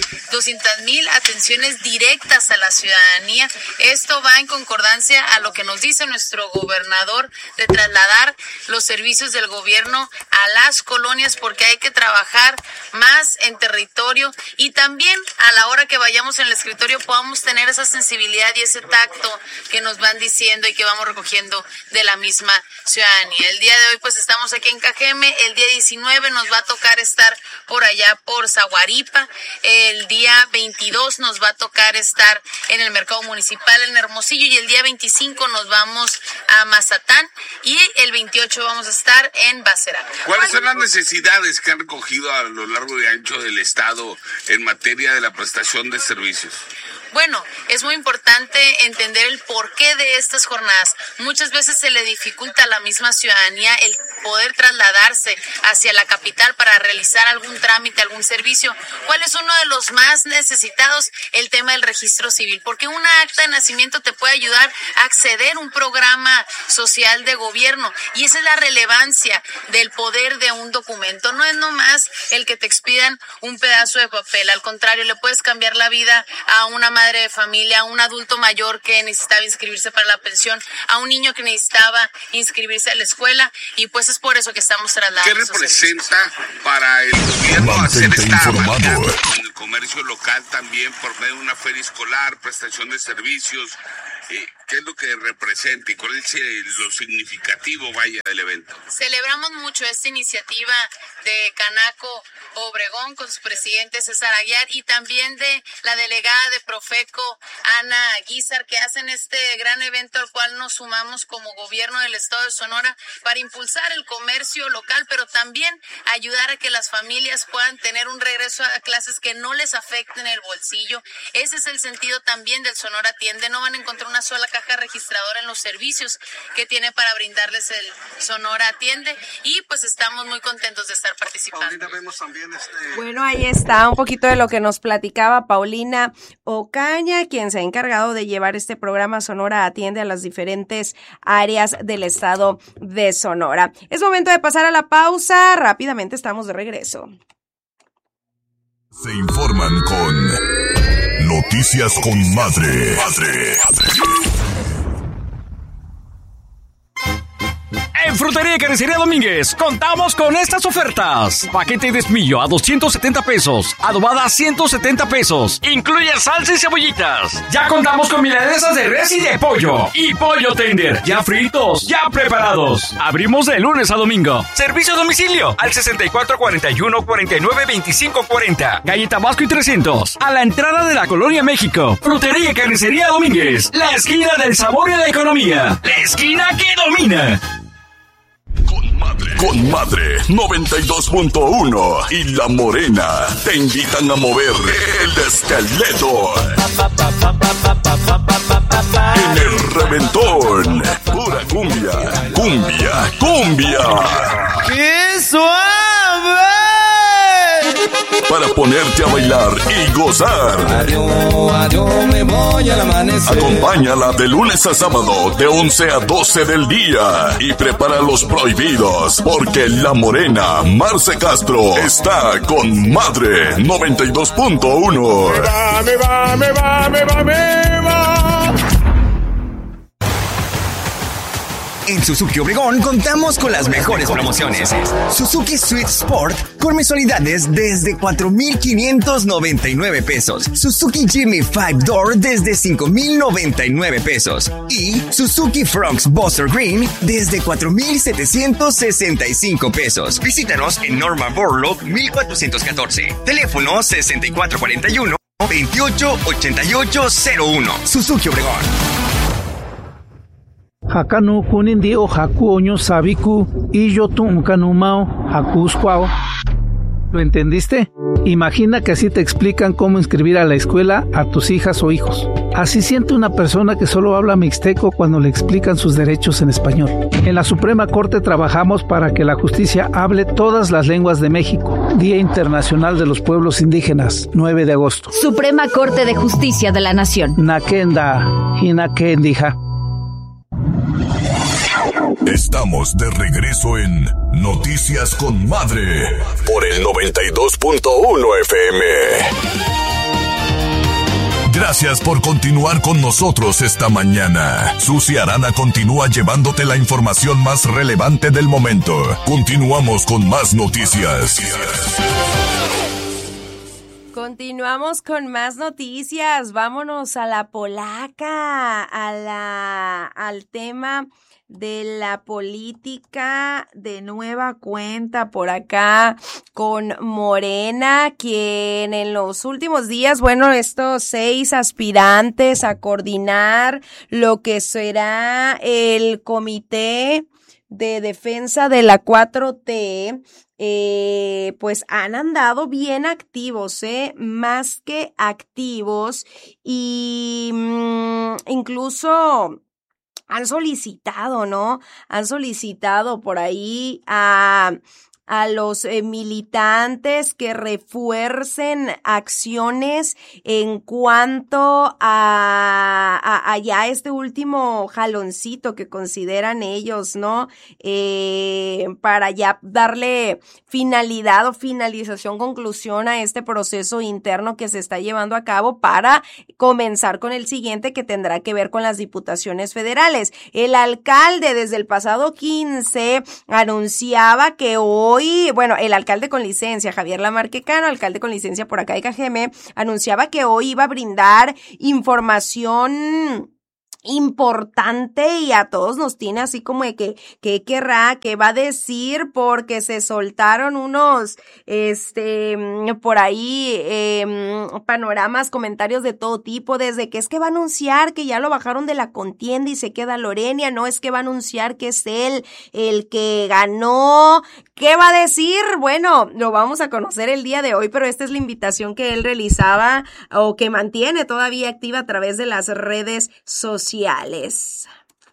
mil atenciones directas a la ciudadanía. Esto va en concordancia a lo que nos dice nuestro gobernador de trasladar los servicios del gobierno a las colonias, porque hay que trabajar más en territorio y también a la hora que vayamos en el escritorio podamos tener esa sensibilidad y ese tacto que nos van diciendo y que vamos recogiendo de la misma ciudadanía. El día de hoy pues estamos aquí en Cajeme, el día diecinueve nos va a tocar estar por allá por Zaguaripa, el día veintidós nos va a tocar estar en el mercado municipal en Hermosillo y el día veinticinco nos vamos a Mazatán y el veintiocho vamos a estar en Bacerá. ¿Cuáles son las necesidades que han recogido a lo largo y ancho del estado en materia de la prestación de servicios? Bueno, es muy importante entender el porqué de estas jornadas. Muchas veces se le dificulta a la misma ciudadanía el poder trasladarse hacia la capital para realizar algún trámite, algún servicio. ¿Cuál es uno de los más necesitados? El tema del registro civil, porque una acta de nacimiento te puede ayudar a acceder a un programa social de gobierno y esa es la relevancia del poder de un documento. No es nomás el que te expidan un pedazo de papel, al contrario, le puedes cambiar la vida a una madre de familia, a un adulto mayor que necesitaba inscribirse para la pensión, a un niño que necesitaba inscribirse a la escuela y pues es por eso que estamos trasladando. ¿Qué representa para el gobierno hacer esta amalgama con el comercio local también por medio de una feria escolar, prestación de servicios? Eh, ¿Qué es lo que representa y cuál es lo significativo, vaya, del evento? Celebramos mucho esta iniciativa de Canaco Obregón con su presidente César Aguiar y también de la delegada de Profeco, Ana Guizar, que hacen este gran evento al cual nos sumamos como gobierno del estado de Sonora para impulsar el comercio local, pero también ayudar a que las familias puedan tener un regreso a clases que no les afecten el bolsillo. Ese es el sentido también del Sonora Atiende. No van a encontrar una sola caja registradora en los servicios que tiene para brindarles el Sonora Atiende y pues estamos muy contentos de estar participando. Paulina, vemos también este... Bueno, ahí está un poquito de lo que nos platicaba Paulina Ocaña, quien se ha encargado de llevar este programa Sonora Atiende a las diferentes áreas del estado de Sonora. Es momento de pasar a la pausa, rápidamente estamos de regreso. Se informan con Noticias con Madre. Madre. En Frutería y Carnicería Domínguez contamos con estas ofertas. Paquete de espillo a doscientos setenta pesos, adobada a ciento setenta pesos. Incluye salsa y cebollitas. Ya contamos con milanesas de res y de pollo. Y pollo tender, ya fritos, ya preparados. Abrimos de lunes a domingo. Servicio a domicilio al sesenta y cuatro cuarenta y uno cuarenta y nueve veinticinco cuarenta. Calle Tabasco y trescientos. A la entrada de la Colonia México. Frutería y Carnicería Domínguez. La esquina del sabor y la economía. La esquina que domina. Con Madre noventa y dos punto uno y La Morena te invitan a mover el esqueleto en el reventón. Pura cumbia, cumbia, cumbia. ¡Qué suave! Para ponerte a bailar y gozar. Adiós, adiós, me voy al amanecer. Acompáñala de lunes a sábado de once a doce del día y prepara los prohibidos porque La Morena Marce Castro está con Madre noventa y dos punto uno. Me va, me va, me va, me va, me va. En Suzuki Obregón contamos con las mejores promociones. Suzuki Swift Sport con mensualidades desde cuatro mil quinientos noventa y nueve pesos. Suzuki Jimmy five Door desde cinco mil noventa y nueve pesos. Y Suzuki Fronx Buster Green desde cuatro mil setecientos sesenta y cinco pesos. Visítanos en Norman Borlaug mil cuatrocientos catorce. Teléfono sesenta y cuatro cuarenta y uno veintiocho ochenta y ocho cero uno. Suzuki Obregón. Hakanu kunindi o haku oño sabiku y yo tum kanumao hakuskwao. ¿Lo entendiste? Imagina que así te explican cómo inscribir a la escuela a tus hijas o hijos. Así siente una persona que solo habla mixteco cuando le explican sus derechos en español. En la Suprema Corte trabajamos para que la justicia hable todas las lenguas de México. Día Internacional de los Pueblos Indígenas, nueve de agosto. Suprema Corte de Justicia de la Nación. Nakenda, Hinakendija. Estamos de regreso en Noticias con Madre por el noventa y dos punto uno F M. Gracias por continuar con nosotros esta mañana. Susi Arana continúa llevándote la información más relevante del momento. Continuamos con más noticias. Continuamos con más noticias. Vámonos a la polaca, a la, al tema de la política de nueva cuenta por acá con Morena, quien en los últimos días, bueno, estos seis aspirantes a coordinar lo que será el Comité de Defensa de la cuatro T, eh, pues han andado bien activos, eh, más que activos, y mmm, incluso han solicitado, ¿no? Han solicitado por ahí a, a los eh, militantes que refuercen acciones en cuanto a, a, a ya este último jaloncito que consideran ellos, ¿no? Eh, para ya darle finalidad o finalización, conclusión a este proceso interno que se está llevando a cabo para comenzar con el siguiente, que tendrá que ver con las diputaciones federales. El alcalde desde el pasado quince anunciaba que hoy, bueno, el alcalde con licencia, Javier Lamarque Cano, alcalde con licencia por acá de Cajeme, anunciaba que hoy iba a brindar información importante, y a todos nos tiene así como de que, ¿qué querrá? ¿Qué va a decir? Porque se soltaron unos, este, por ahí, eh, panoramas, comentarios de todo tipo, desde que es que va a anunciar que ya lo bajaron de la contienda y se queda Lorena, no es que va a anunciar que es él el que ganó. ¿Qué va a decir? Bueno, lo vamos a conocer el día de hoy, pero esta es la invitación que él realizaba o que mantiene todavía activa a través de las redes sociales.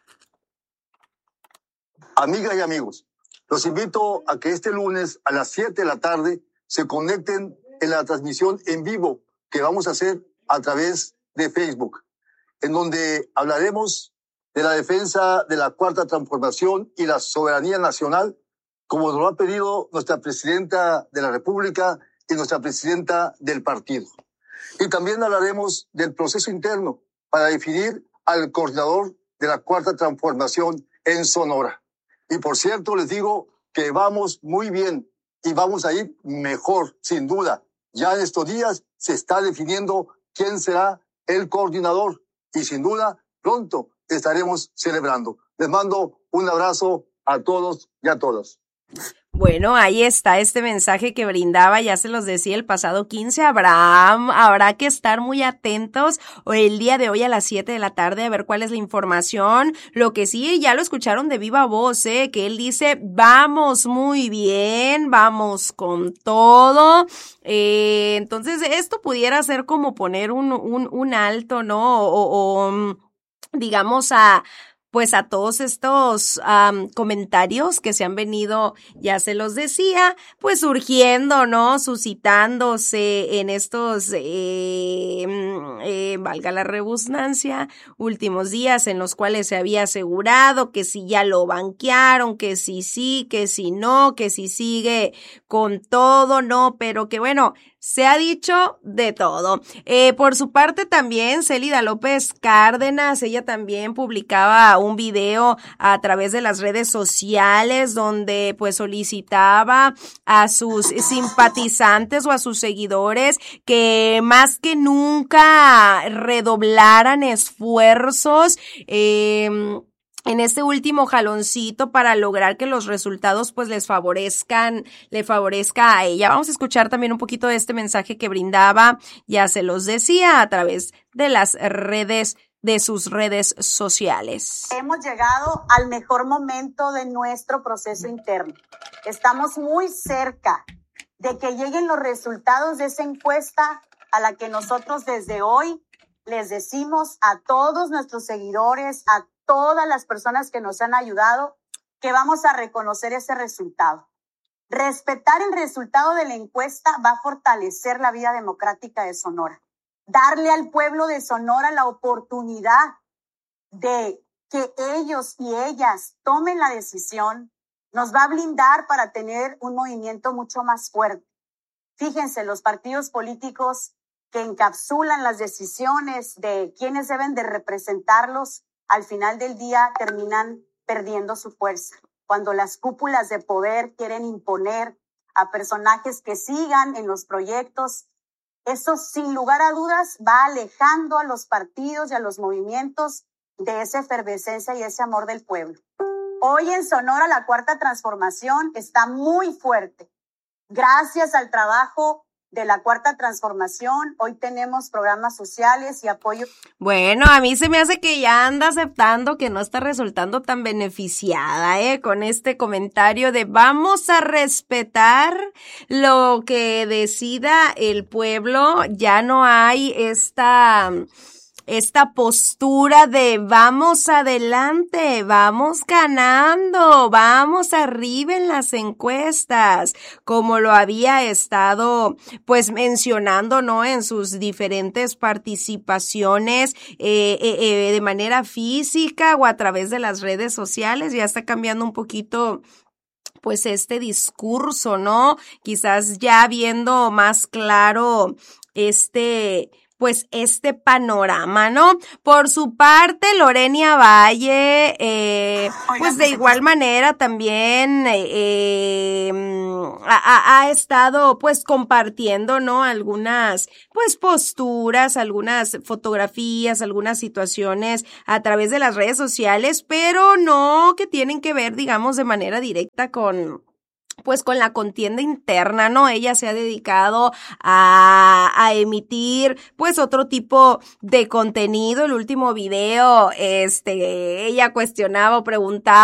Amigas y amigos, los invito a que este lunes a las siete de la tarde se conecten en la transmisión en vivo que vamos a hacer a través de Facebook, en donde hablaremos de la defensa de la Cuarta Transformación y la soberanía nacional, como nos lo ha pedido nuestra presidenta de la República y nuestra presidenta del partido. Y también hablaremos del proceso interno para definir al coordinador de la Cuarta Transformación en Sonora. Y por cierto, les digo que vamos muy bien y vamos a ir mejor, sin duda. Ya en estos días se está definiendo quién será el coordinador y sin duda pronto estaremos celebrando. Les mando un abrazo a todos y a todas. Bueno, ahí está este mensaje que brindaba, ya se los decía el pasado quince, habrá, habrá que estar muy atentos el día de hoy a las siete de la tarde a ver cuál es la información. Lo que sí, ya lo escucharon de viva voz, eh, que él dice, vamos muy bien, vamos con todo. Eh, entonces, esto pudiera ser como poner un, un, un alto, ¿no? O, o digamos a... pues a todos estos um, comentarios que se han venido, ya se los decía, pues surgiendo, ¿no? Suscitándose en estos, eh, eh, valga la redundancia, últimos días en los cuales se había asegurado que si ya lo banquearon, que si sí, que si no, que si sigue con todo, ¿no? Pero que bueno, se ha dicho de todo. Eh, por su parte también, Célida López Cárdenas, ella también publicaba un video a través de las redes sociales donde pues solicitaba a sus simpatizantes o a sus seguidores que más que nunca redoblaran esfuerzos, eh, en este último jaloncito para lograr que los resultados pues les favorezcan, le favorezca a ella. Vamos a escuchar también un poquito de este mensaje que brindaba, ya se los decía, a través de las redes, de sus redes sociales. Hemos llegado al mejor momento de nuestro proceso interno. Estamos muy cerca de que lleguen los resultados de esa encuesta a la que nosotros desde hoy les decimos a todos nuestros seguidores, a todas las personas que nos han ayudado, que vamos a reconocer ese resultado. Respetar el resultado de la encuesta va a fortalecer la vida democrática de Sonora. Darle al pueblo de Sonora la oportunidad de que ellos y ellas tomen la decisión, nos va a blindar para tener un movimiento mucho más fuerte. Fíjense, los partidos políticos que encapsulan las decisiones de quienes deben de representarlos, al final del día terminan perdiendo su fuerza. Cuando las cúpulas de poder quieren imponer a personajes que sigan en los proyectos, eso sin lugar a dudas va alejando a los partidos y a los movimientos de esa efervescencia y ese amor del pueblo. Hoy en Sonora la Cuarta Transformación está muy fuerte. Gracias al trabajo de la Cuarta Transformación, hoy tenemos programas sociales y apoyo. Bueno, a mí se me hace que ya anda aceptando que no está resultando tan beneficiada, ¿eh? Con este comentario de vamos a respetar lo que decida el pueblo. Ya no hay esta... esta postura de vamos adelante, vamos ganando, vamos arriba en las encuestas, como lo había estado pues mencionando, ¿no? En sus diferentes participaciones eh, eh, eh, de manera física o a través de las redes sociales. Ya está cambiando un poquito pues este discurso, ¿no? Quizás ya viendo más claro este... pues este panorama, ¿no? Por su parte, Lorenia Valle, eh, pues de igual manera también eh, ha, ha estado pues compartiendo, ¿no? Algunas pues posturas, algunas fotografías, algunas situaciones a través de las redes sociales, pero no que tienen que ver, digamos, de manera directa con... pues con la contienda interna, ¿no? Ella se ha dedicado a, a emitir, pues, otro tipo de contenido. El último video, este, ella cuestionaba o preguntaba